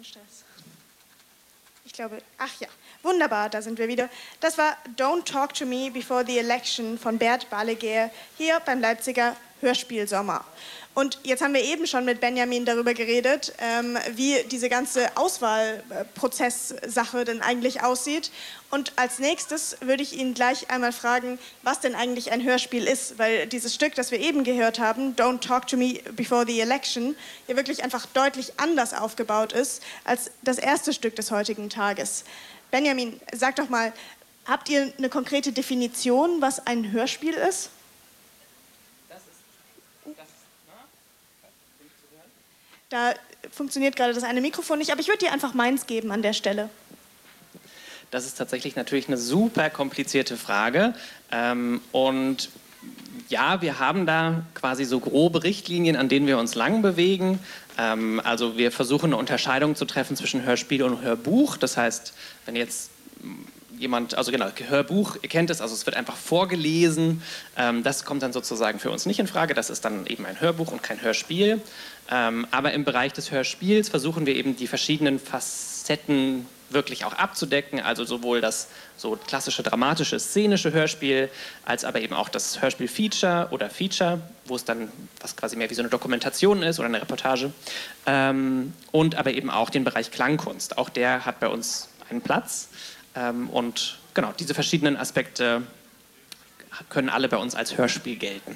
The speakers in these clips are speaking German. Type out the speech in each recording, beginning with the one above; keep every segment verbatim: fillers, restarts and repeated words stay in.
Kein Stress. Ich glaube, ach ja, wunderbar, da sind wir wieder. Das war Don't Talk to Me Before the Election von Bert Balegeer hier beim Leipziger Hörspielsommer. Und jetzt haben wir eben schon mit Benjamin darüber geredet, ähm, wie diese ganze Auswahlprozesssache denn eigentlich aussieht. Und als nächstes würde ich ihn gleich einmal fragen, was denn eigentlich ein Hörspiel ist, weil dieses Stück, das wir eben gehört haben, Don't Talk to Me Before the Election, hier wirklich einfach deutlich anders aufgebaut ist als das erste Stück des heutigen Tages. Benjamin, sag doch mal, habt ihr eine konkrete Definition, was ein Hörspiel ist? Da funktioniert gerade das eine Mikrofon nicht, aber ich würde dir einfach meins geben an der Stelle. Das ist tatsächlich natürlich eine super komplizierte Frage. Ähm, und ja, wir haben da quasi so grobe Richtlinien, an denen wir uns lang bewegen. Ähm, also wir versuchen eine Unterscheidung zu treffen zwischen Hörspiel und Hörbuch. Das heißt, wenn jetzt jemand, also genau, Hörbuch, ihr kennt es, also es wird einfach vorgelesen. Ähm, das kommt dann sozusagen für uns nicht in Frage. Das ist dann eben ein Hörbuch und kein Hörspiel. Ähm, aber im Bereich des Hörspiels versuchen wir eben die verschiedenen Facetten wirklich auch abzudecken. Also sowohl das so klassische dramatische, szenische Hörspiel, als aber eben auch das Hörspiel-Feature oder Feature, wo es dann was quasi mehr wie so eine Dokumentation ist oder eine Reportage. Ähm, und aber eben auch den Bereich Klangkunst. Auch der hat bei uns einen Platz. Ähm, und genau, diese verschiedenen Aspekte können alle bei uns als Hörspiel gelten.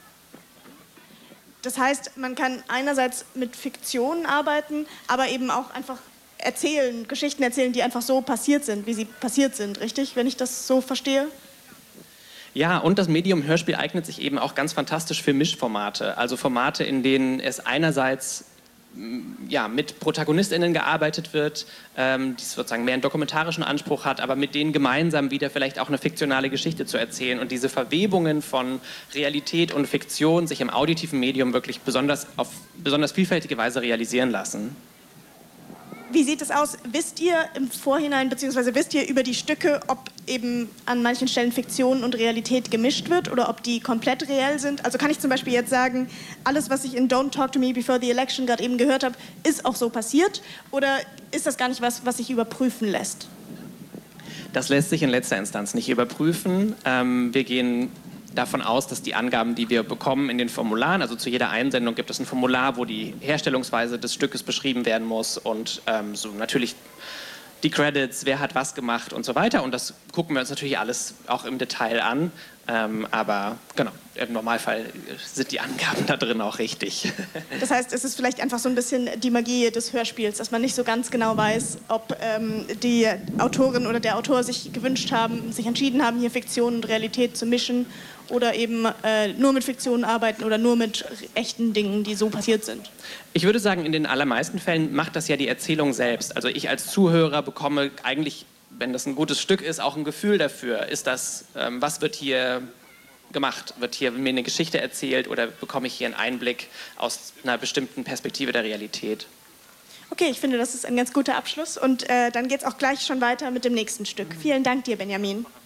Das heißt, man kann einerseits mit Fiktion arbeiten, aber eben auch einfach erzählen, Geschichten erzählen, die einfach so passiert sind, wie sie passiert sind, richtig? Wenn ich das so verstehe? Ja, und das Medium Hörspiel eignet sich eben auch ganz fantastisch für Mischformate. Also Formate, in denen es einerseits ja, mit ProtagonistInnen gearbeitet wird, ähm, die sozusagen mehr einen dokumentarischen Anspruch hat, aber mit denen gemeinsam wieder vielleicht auch eine fiktionale Geschichte zu erzählen und diese Verwebungen von Realität und Fiktion sich im auditiven Medium wirklich besonders auf besonders vielfältige Weise realisieren lassen. Wie sieht es aus? Wisst ihr im Vorhinein, beziehungsweise wisst ihr über die Stücke, ob eben an manchen Stellen Fiktion und Realität gemischt wird oder ob die komplett reell sind? Also kann ich zum Beispiel jetzt sagen, alles, was ich in Don't Talk to Me Before the Election gerade eben gehört habe, ist auch so passiert? Oder ist das gar nicht was, was sich überprüfen lässt? Das lässt sich in letzter Instanz nicht überprüfen. Ähm, wir gehen davon aus, dass die Angaben, die wir bekommen in den Formularen, also zu jeder Einsendung gibt es ein Formular, wo die Herstellungsweise des Stückes beschrieben werden muss und ähm, so natürlich die Credits, wer hat was gemacht und so weiter. Und das gucken wir uns natürlich alles auch im Detail an. Ähm, aber genau, im Normalfall sind die Angaben da drin auch richtig. Das heißt, es ist vielleicht einfach so ein bisschen die Magie des Hörspiels, dass man nicht so ganz genau weiß, ob ähm, die Autorin oder der Autor sich gewünscht haben, sich entschieden haben, hier Fiktion und Realität zu mischen oder eben äh, nur mit Fiktion arbeiten oder nur mit echten Dingen, die so passiert sind. Ich würde sagen, in den allermeisten Fällen macht das ja die Erzählung selbst. Also ich als Zuhörer bekomme eigentlich, wenn das ein gutes Stück ist, auch ein Gefühl dafür. Ist das, ähm, was wird hier gemacht? Wird hier mir eine Geschichte erzählt oder bekomme ich hier einen Einblick aus einer bestimmten Perspektive der Realität? Okay, ich finde, das ist ein ganz guter Abschluss und äh, dann geht es auch gleich schon weiter mit dem nächsten Stück. Vielen Dank dir, Benjamin.